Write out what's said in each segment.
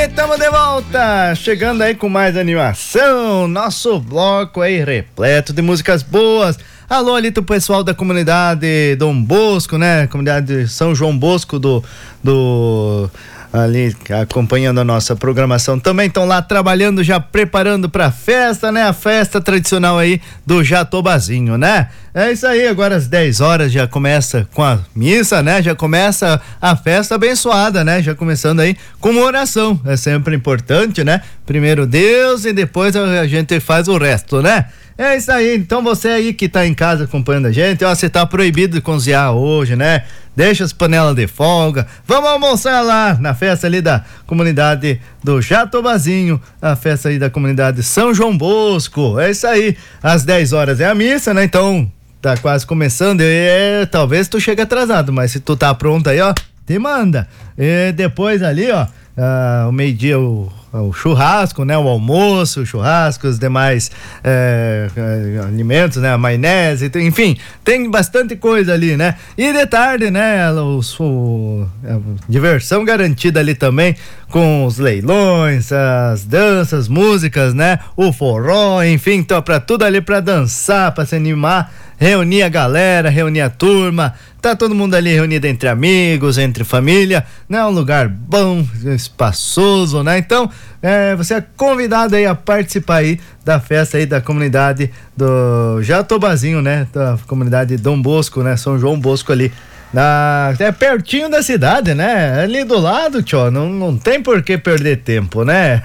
Estamos de volta, chegando aí com mais animação, nosso bloco aí repleto de músicas boas. Alô ali do pessoal da comunidade Dom Bosco, né? Comunidade São João Bosco ali acompanhando a nossa programação, também estão lá trabalhando, já preparando para a festa, né? A festa tradicional aí do Jatobazinho, né? É isso aí, agora às 10 horas já começa com a missa, né? Já começa a festa abençoada, né? Já começando aí com uma oração, é sempre importante, né? Primeiro Deus e depois a gente faz o resto, né? É isso aí, então você aí que tá em casa acompanhando a gente, ó, você tá proibido de cozinhar hoje, né? Deixa as panelas de folga, vamos almoçar lá na festa ali da comunidade do Jatobazinho, a festa aí da comunidade São João Bosco, é isso aí, às 10 horas é a missa, né? Então, tá quase começando e talvez tu chegue atrasado, mas se tu tá pronto aí, ó, te manda. E depois ali, ó, o meio-dia o churrasco, né? O almoço, o churrasco, os demais alimentos, né? A maionese, enfim, tem bastante coisa ali, né? E de tarde, né? A diversão garantida ali também com os leilões, as danças, músicas, né? O forró, enfim, então pra tudo ali pra dançar, pra se animar, reunir a galera, reunir a turma, tá todo mundo ali reunido entre amigos, entre família, né? Um lugar bom, espaçoso, né? Então, você é convidado aí a participar aí da festa aí da comunidade do Jatobazinho, né? Da comunidade Dom Bosco, né? São João Bosco ali. É pertinho da cidade, né? Ali do lado, tio, não tem por que perder tempo, né?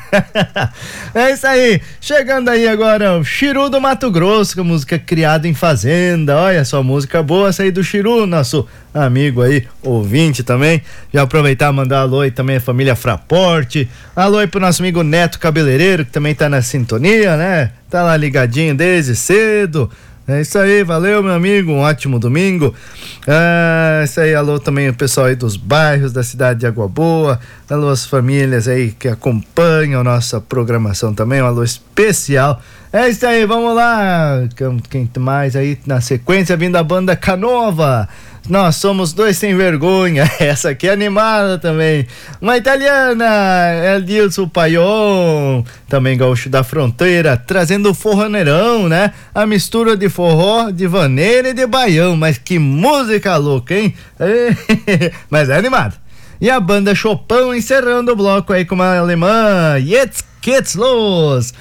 É isso aí, chegando aí agora o Chiru do Mato Grosso, com música criada em fazenda, olha só, música boa essa aí do Chiru, nosso amigo aí, ouvinte também, já aproveitar e mandar alô aí também a família Fraporte, alô aí pro nosso amigo Neto Cabeleireiro, que também tá na sintonia, né? Tá lá ligadinho desde cedo. É isso aí, valeu meu amigo, um ótimo domingo. Isso aí, alô também o pessoal aí dos bairros da cidade de Água Boa, alô as famílias aí que acompanham a nossa programação também, um alô especial. É isso aí, vamos lá, quem mais aí na sequência, vindo a banda Canova. Nós somos dois sem vergonha, essa aqui é animada também. Uma italiana, Edilson Paion, também gaúcho da fronteira, trazendo o forroneirão, né? A mistura de forró, de vaneira e de baião, mas que música louca, hein? Mas é animado. E a banda Chopin encerrando o bloco aí com uma alemã, Jetzt geht's los.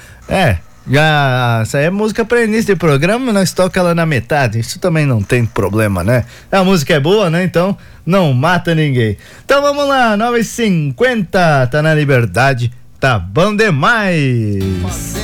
Essa é música para início de programa, nós toca ela na metade, isso também não tem problema, né? A música é boa, né? Então não mata ninguém. Então vamos lá, 9h50, tá na Liberdade, tá bom demais.